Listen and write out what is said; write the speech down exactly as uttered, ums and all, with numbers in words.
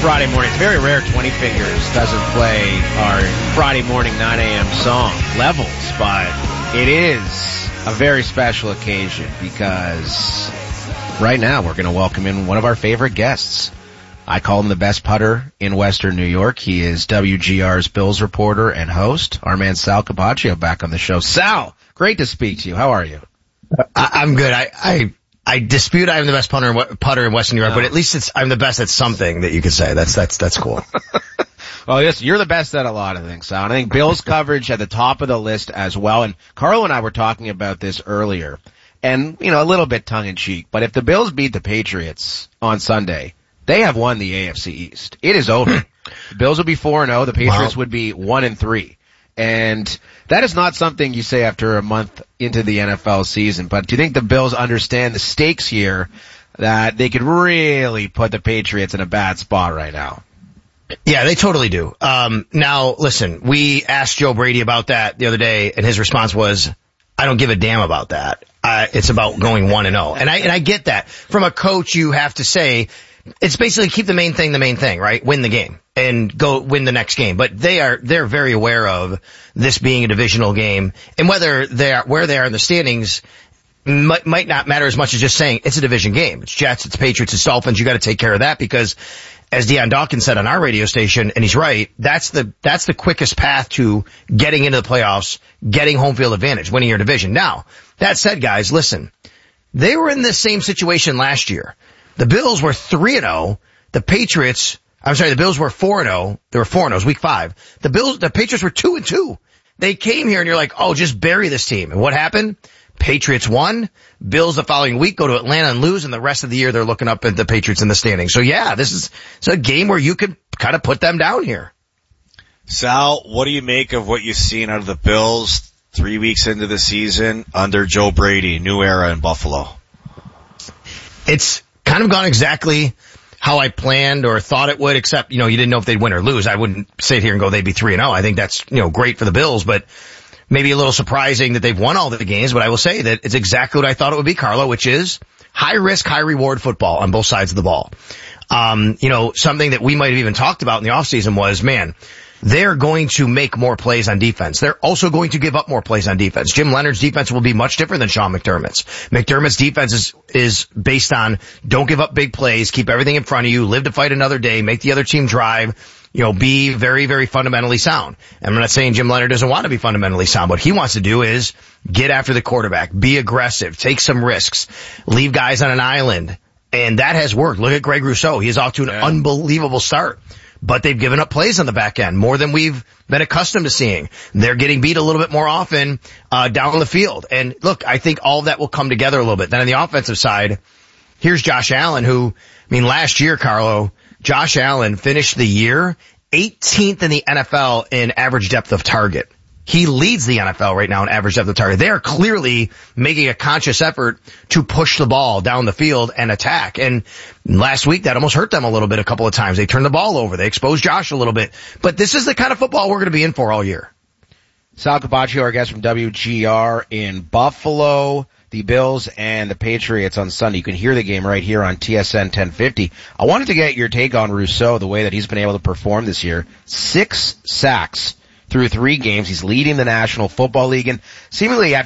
Friday morning. It's very rare twenty Fingers doesn't play our Friday morning nine a.m. song, Levels, but it is a very special occasion because right now we're going to welcome in one of our favorite guests. I call him the best putter in Western New York. He is W G R's Bills reporter and host, our man Sal Capaccio, back on the show. Sal, great to speak to you. How are you? I, I'm good. I, I I dispute I'm the best putter in, putter in Western New York, no. But at least it's I'm the best at something that you could say. That's that's that's cool. Well, yes, you're the best at a lot of things, Sal. And I think Bills coverage at the top of the list as well. And Carlo and I were talking about this earlier, and you know, a little bit tongue in cheek. But if the Bills beat the Patriots on Sunday, they have won the A F C East. It is over. The Bills will be four and oh. The Patriots wow. would be one and three. And that is not something you say after a month into the N F L season. But do you think the Bills understand the stakes here, that they could really put the Patriots in a bad spot right now? Yeah, they totally do. Um, now, listen, we asked Joe Brady about that the other day, and his response was, I don't give a damn about that. Uh, it's about going one and oh. And I, and I get that. From a coach, you have to say, it's basically keep the main thing the main thing, right? Win the game and go win the next game. But they are, they're very aware of this being a divisional game, and whether they are, where they are in the standings might, might not matter as much as just saying it's a division game. It's Jets, it's Patriots, it's Dolphins. You got to take care of that because, as Deion Dawkins said on our radio station, and he's right, that's the, that's the quickest path to getting into the playoffs, getting home field advantage, winning your division. Now, that said, guys, listen, they were in this same situation last year. The Bills were three and oh. The Patriots, I'm sorry, the Bills were four and oh. They were four and oh. It was week five. The Bills, the Patriots were two and two. They came here and you're like, oh, just bury this team. And what happened? Patriots won. Bills the following week go to Atlanta and lose, and the rest of the year they're looking up at the Patriots in the standings. So yeah, this is it's a game where you could kind of put them down here. Sal, what do you make of what you've seen out of the Bills three weeks into the season under Joe Brady, new era in Buffalo? It's kind of gone exactly how I planned or thought it would, except, you know, you didn't know if they'd win or lose. I wouldn't sit here and go they'd be three and oh. I think that's, you know, great for the Bills, but maybe a little surprising that they've won all the games. But I will say that it's exactly what I thought it would be, Carlo, which is high risk, high reward football on both sides of the ball. Um, you know, something that we might have even talked about in the offseason was, man, they're going to make more plays on defense. They're also going to give up more plays on defense. Jim Leonard's defense will be much different than Sean McDermott's. McDermott's defense is, is based on don't give up big plays, keep everything in front of you, live to fight another day, make the other team drive, you know, be very, very fundamentally sound. And I'm not saying Jim Leonard doesn't want to be fundamentally sound. What he wants to do is get after the quarterback, be aggressive, take some risks, leave guys on an island. And that has worked. Look at Greg Rousseau. He is off to an yeah. unbelievable start. But they've given up plays on the back end, more than we've been accustomed to seeing. They're getting beat a little bit more often uh down the field. And look, I think all of that will come together a little bit. Then on the offensive side, here's Josh Allen, who, I mean, last year, Carlo, Josh Allen finished the year eighteenth in the N F L in average depth of target. He leads the N F L right now in average depth of target. They are clearly making a conscious effort to push the ball down the field and attack. And last week, that almost hurt them a little bit a couple of times. They turned the ball over. They exposed Josh a little bit. But this is the kind of football we're going to be in for all year. Sal Capaccio, our guest from W G R in Buffalo. The Bills and the Patriots on Sunday. You can hear the game right here on T S N ten fifty. I wanted to get your take on Rousseau, the way that he's been able to perform this year. Six sacks through three games. He's leading the National Football League, and seemingly at